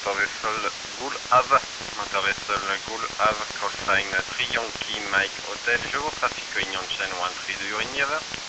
vessel Ghoul Ave, motor vessel Ghoul Ave, call sign Trionki Mike Hotel, je vous trafic Union Chain 132 Univer.